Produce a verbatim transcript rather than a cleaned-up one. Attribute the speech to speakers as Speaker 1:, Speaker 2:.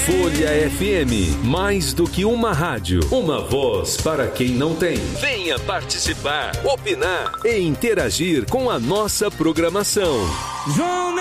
Speaker 1: Folha F M, mais do que uma rádio, uma voz para quem não tem. Venha participar, opinar e interagir com a nossa programação.
Speaker 2: João